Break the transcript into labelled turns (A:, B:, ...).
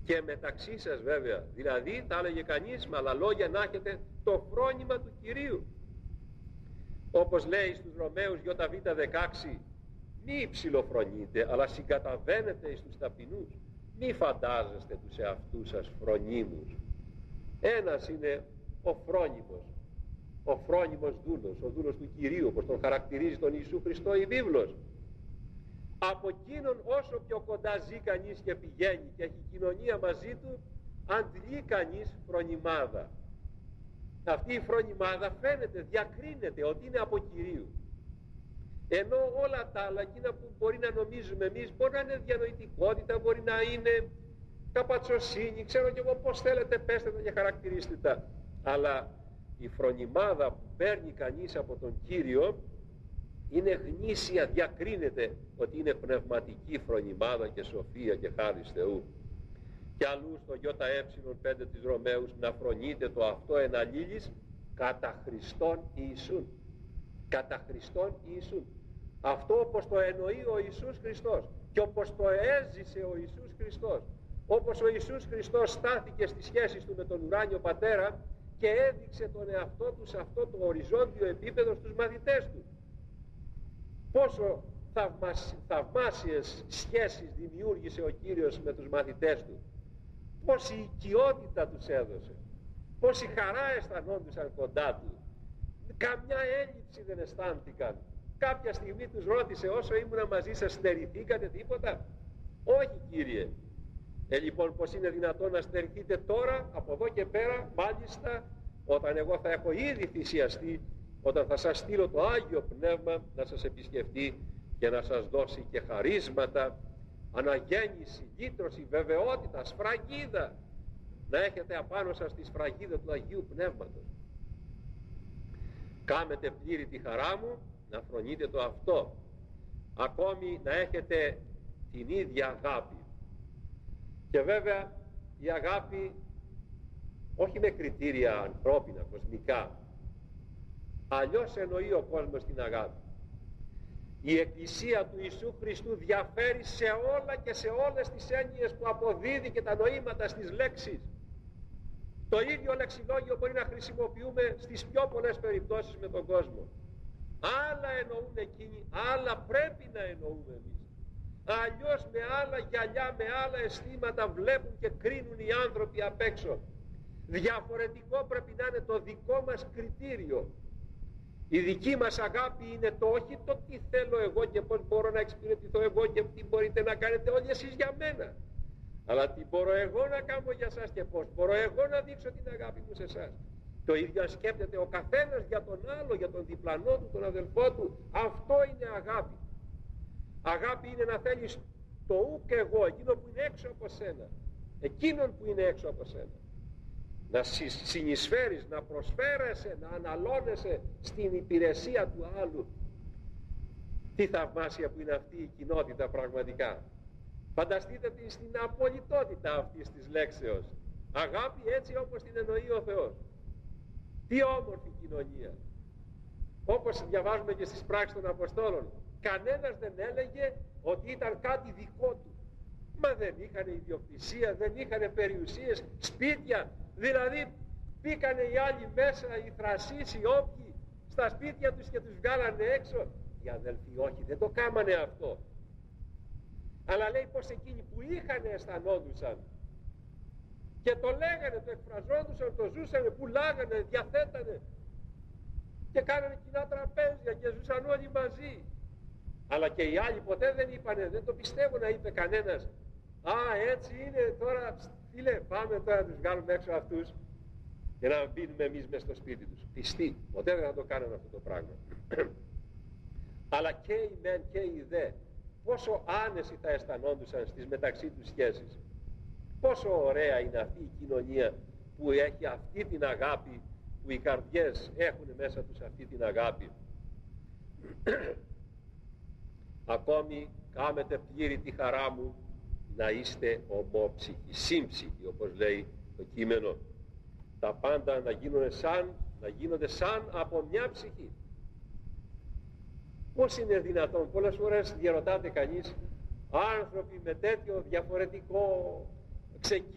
A: και μεταξύ σας βέβαια, δηλαδή θα έλεγε κανείς με άλλα λόγια να έχετε το φρόνημα του Κυρίου, όπως λέει στους Ρωμαίους Β16, μη ψιλοφρονείτε αλλά συγκαταβαίνετε εις τους ταπεινούς, μη φαντάζεστε τους εαυτούς σας φρονίμους. Ένας είναι ο φρόνιμος δούλος, ο δούλος του Κυρίου, όπως τον χαρακτηρίζει τον Ιησού Χριστό η βίβλος. Από εκείνον όσο πιο κοντά ζει κανείς και πηγαίνει και έχει κοινωνία μαζί του, αντλεί κανείς φρονιμάδα. Αυτή η φρονιμάδα φαίνεται, διακρίνεται ότι είναι από Κυρίου. Ενώ όλα τα άλλα, εκείνα που μπορεί να νομίζουμε εμείς, μπορεί να είναι διανοητικότητα, μπορεί να είναι καπατσοσύνη, ξέρω κι εγώ πώς θέλετε, πέστε τα και χαρακτηρίστε τα. Αλλά η φρονιμάδα που παίρνει κανείς από τον Κύριο είναι γνήσια, διακρίνεται ότι είναι πνευματική φρονιμάδα και σοφία και χάρις Θεού. Και αλλού στο ΙΕ5 της Ρωμαίους να φρονείτε το αυτό εν αλλήλεις κατά Χριστόν Ιησούν. Κατά Χριστόν Ιησούν. Αυτό όπως το εννοεί ο Ιησούς Χριστός και όπως το έζησε ο Ιησούς Χριστός, όπως ο Ιησούς Χριστός στάθηκε στις σχέσεις του με τον ουράνιο Πατέρα και έδειξε τον εαυτό του σε αυτό το οριζόντιο επίπεδο στους μαθητές του. Πόσο θαυμάσιες σχέσεις δημιούργησε ο Κύριος με τους μαθητές του, πόση οικειότητα τους έδωσε, πόση χαρά αισθανόντουσαν κοντά του, καμιά έλλειψη δεν αισθάνθηκαν. Κάποια στιγμή τους ρώτησε, όσο ήμουνα μαζί σας στερηθήκατε τίποτα? Όχι Κύριε. Λοιπόν, πως είναι δυνατόν να στερηθείτε τώρα, από εδώ και πέρα, μάλιστα όταν εγώ θα έχω ήδη θυσιαστεί, όταν θα σας στείλω το Άγιο Πνεύμα να σας επισκεφτεί και να σας δώσει και χαρίσματα, αναγέννηση, λύτρωση, βεβαιότητα, σφραγίδα, να έχετε απάνω σας τη σφραγίδα του Αγίου Πνεύματος. Κάμετε πλήρη τη χαρά μου, να φρονείτε το αυτό. Ακόμη να έχετε την ίδια αγάπη. Και βέβαια η αγάπη όχι με κριτήρια ανθρώπινα, κοσμικά. Αλλιώς εννοεί ο κόσμος την αγάπη. Η Εκκλησία του Ιησού Χριστού διαφέρει σε όλα και σε όλες τις έννοιες που αποδίδει και τα νοήματα στις λέξεις. Το ίδιο λεξιλόγιο μπορεί να χρησιμοποιούμε στις πιο πολλές περιπτώσεις με τον κόσμο. Άλλα εννοούν εκείνοι, άλλα πρέπει να εννοούμε εμείς. Αλλιώς με άλλα γυαλιά, με άλλα αισθήματα βλέπουν και κρίνουν οι άνθρωποι απ' έξω. Διαφορετικό πρέπει να είναι το δικό μας κριτήριο. Η δική μας αγάπη είναι το όχι το τι θέλω εγώ και πώς μπορώ να εξυπηρετηθώ εγώ και τι μπορείτε να κάνετε όλοι εσείς για μένα, αλλά τι μπορώ εγώ να κάνω για σας και πώς μπορώ εγώ να δείξω την αγάπη μου σε εσάς. Το ίδιο αν σκέπτεται ο καθένας για τον άλλο, για τον διπλανό του, τον αδελφό του. Αυτό είναι αγάπη. Αγάπη είναι να θέλεις το ουκ εγώ, εκείνο που είναι έξω από σένα, εκείνον που είναι έξω από σένα. Να συνεισφέρεις, να προσφέρεσαι, να αναλώνεσαι στην υπηρεσία του άλλου. Τι θαυμάσια που είναι αυτή η κοινότητα πραγματικά. Φανταστείτε στην απολυτότητα αυτής της λέξεως. Αγάπη έτσι όπως την εννοεί ο Θεός. Τι όμορφη κοινωνία. Όπως διαβάζουμε και στις πράξεις των Αποστόλων, κανένας δεν έλεγε ότι ήταν κάτι δικό του. Μα δεν είχαν ιδιοκτησία, δεν είχαν περιουσίες, σπίτια. Δηλαδή μπήκανε οι άλλοι μέσα, οι θρασείς, οι όποιοι, στα σπίτια τους και τους βγάλανε έξω. Οι αδελφοί όχι, δεν το κάμανε αυτό. Αλλά λέει πως εκείνοι που είχαν αισθανόντουσαν και το λέγανε, το εκφραζόντουσαν, το ζούσανε, πουλάγανε, διαθέτανε και κάνανε κοινά τραπέζια και ζούσαν όλοι μαζί. Αλλά και οι άλλοι ποτέ δεν είπανε, δεν το πιστεύω να είπε κανένας, α, έτσι είναι τώρα, φίλε, πάμε τώρα να τους βγάλουμε έξω αυτούς και να μπαίνουμε εμείς μες στο σπίτι τους. Πιστοί, ποτέ δεν θα το κάνανε αυτό το πράγμα. Αλλά και οι μεν και οι δε, πόσο άνεση θα αισθανόντουσαν στις μεταξύ τους σχέσεις. Πόσο ωραία είναι αυτή η κοινωνία που έχει αυτή την αγάπη, που οι καρδιές έχουν μέσα τους αυτή την αγάπη. Ακόμη κάμετε πλήρη τη χαρά μου να είστε ομόψυχοι, σύμψυχοι όπως λέει το κείμενο. Τα πάντα να γίνονται σαν από μια ψυχή. Πώς είναι δυνατόν? Πολλές φορές διαρωτάται κανείς, άνθρωποι με τέτοιο διαφορετικό ξεκίνημα